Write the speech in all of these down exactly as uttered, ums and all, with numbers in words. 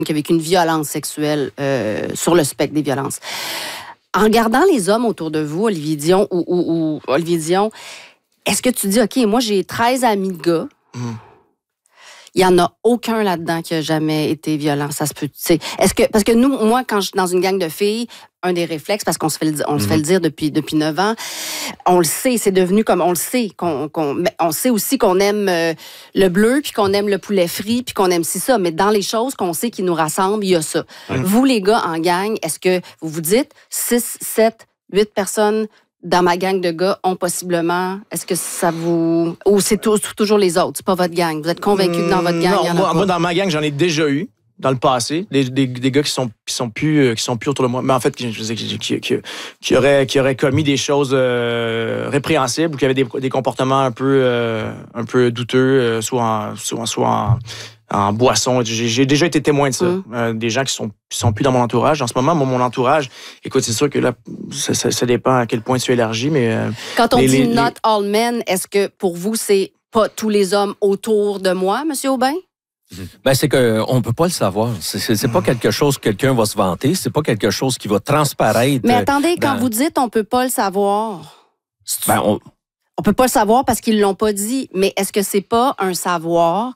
qui a vécu une violence sexuelle euh, sur le spectre des violences. En regardant les hommes autour de vous, Olivier Dion, ou, ou, ou Olivier Dion, est-ce que tu dis, OK, moi, j'ai treize amis de gars, mm. il n'y en a aucun là-dedans qui a jamais été violent, ça se peut, tu sais. Est-ce que, parce que nous, moi, quand je suis dans une gang de filles, un des réflexes, parce qu'on se fait le, on mm-hmm. se fait le dire depuis, depuis neuf ans, on le sait, c'est devenu comme, on le sait, qu'on, qu'on, mais on sait aussi qu'on aime euh, le bleu, puis qu'on aime le poulet frit, puis qu'on aime si ça, mais dans les choses qu'on sait qui nous rassemblent, il y a ça. Mm. Vous, les gars, en gang, est-ce que vous vous dites six, sept, huit personnes dans ma gang de gars ont possiblement, est-ce que ça vous... Ou c'est tout, toujours les autres, c'est pas votre gang? Vous êtes convaincu que dans votre gang, non, il y en a moi, pas? Moi, dans ma gang, j'en ai déjà eu. Dans le passé, des, des, des gars qui sont qui sont plus qui sont plus autour de moi, mais en fait qui je sais qui, qui, qui, qui auraient qui auraient commis des choses euh, répréhensibles ou qui avaient des, des comportements un peu euh, un peu douteux, euh, soit en, soit, soit en, en boisson. J'ai, j'ai déjà été témoin de ça, mm. euh, des gens qui sont qui sont plus dans mon entourage. En ce moment, moi, mon entourage, écoute, c'est sûr que là, ça, ça, ça dépend à quel point tu élargis, mais euh, quand on les, dit les, not all men, est-ce que pour vous c'est pas tous les hommes autour de moi, Monsieur Aubin? Ben, c'est qu'on ne peut pas le savoir. C'est, c'est, c'est pas quelque chose que quelqu'un va se vanter. C'est pas quelque chose qui va transparaître. Mais attendez, dans... quand vous dites on peut pas le savoir, ben, on... on peut pas le savoir parce qu'ils l'ont pas dit. Mais est-ce que c'est pas un savoir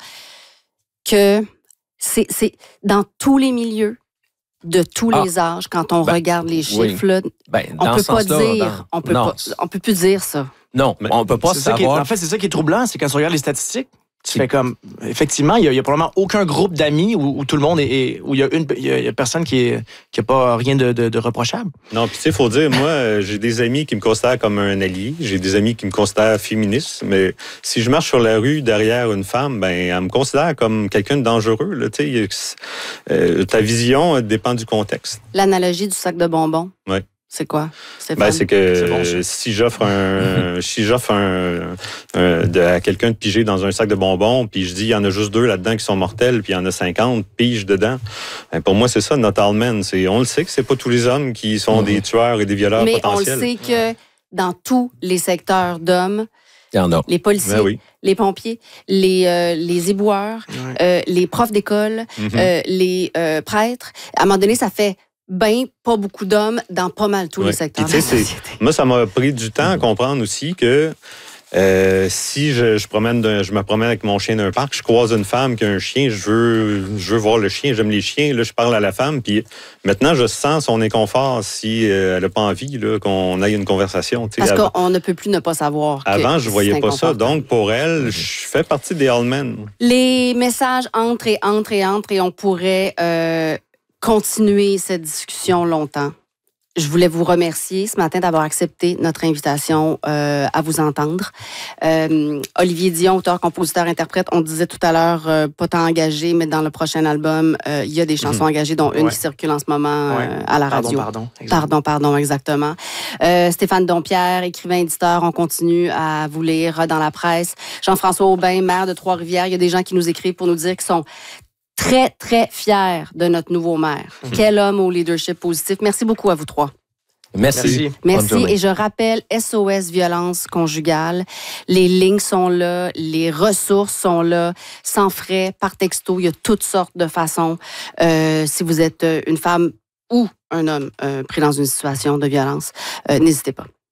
que c'est, c'est dans tous les milieux, de tous ah. les âges, quand on ben, regarde les chiffres, oui. là, ben, on peut pas dire, dans... on peut non. pas, on peut plus dire ça. Non, mais on peut pas c'est savoir. Est, en fait, c'est ça qui est troublant, c'est quand tu regardes les statistiques. Tu fais comme, effectivement, il y, y a probablement aucun groupe d'amis où, où tout le monde est, est où il y a une, il y a, il y a personne qui est, qui a pas rien de, de, de reprochable. Non, puis tu sais, faut dire, moi, j'ai des amis qui me considèrent comme un allié, j'ai des amis qui me considèrent féministe, mais si je marche sur la rue derrière une femme, ben, elle me considère comme quelqu'un de dangereux, là, tu sais, euh, ta vision dépend du contexte. L'analogie du sac de bonbons. Oui. C'est quoi? Ben, c'est que c'est bon, euh, si j'offre un, si j'offre un, un de, à quelqu'un de piger dans un sac de bonbons, puis je dis il y en a juste deux là-dedans qui sont mortels, puis il y en a cinquante pige dedans. Ben, pour moi, c'est ça, not all men. C'est, on le sait que c'est pas tous les hommes qui sont mm-hmm. des tueurs et des violeurs mais potentiels. Mais on le sait que dans tous les secteurs d'hommes, il y en a. Les policiers, ben oui. les pompiers, les, euh, les éboueurs, ouais. euh, les profs d'école, mm-hmm. euh, les euh, prêtres, à un moment donné, ça fait ben pas beaucoup d'hommes dans pas mal tous ouais. les secteurs. Puis, de la société. Moi, ça m'a pris du temps à comprendre aussi que euh, si je, je, promène de, je me promène avec mon chien d'un parc, je croise une femme qui a un chien, je veux, je veux voir le chien, j'aime les chiens, là, je parle à la femme, puis maintenant, je sens son inconfort si euh, elle n'a pas envie là, qu'on aille une conversation. Parce avant. qu'on ne peut plus ne pas savoir. Avant, je ne voyais pas ça. Donc, pour elle, je fais partie des all men. Les messages entrent et entrent et entrent et on pourrait... Euh, continuer cette discussion longtemps. Je voulais vous remercier ce matin d'avoir accepté notre invitation euh, à vous entendre. Euh, Olivier Dion, auteur, compositeur, interprète, on disait tout à l'heure, euh, pas tant engagé, mais dans le prochain album, il euh, y a des chansons mmh. engagées, dont une ouais. qui circule en ce moment ouais. euh, à la radio. Pardon, pardon. Pardon, pardon, exactement. Euh, Stéphane Dompierre, écrivain, éditeur, on continue à vous lire dans la presse. Jean-François Aubin, maire de Trois-Rivières, il y a des gens qui nous écrivent pour nous dire qu'ils sont très, très fiers de notre nouveau maire. Mmh. Quel homme au leadership positif. Merci beaucoup à vous trois. Merci. Merci. Merci. Et je rappelle, S O S Violence Conjugale. Les lignes sont là, les ressources sont là, sans frais, par texto. Il y a toutes sortes de façons. Euh, si vous êtes une femme ou un homme euh, pris dans une situation de violence, euh, n'hésitez pas.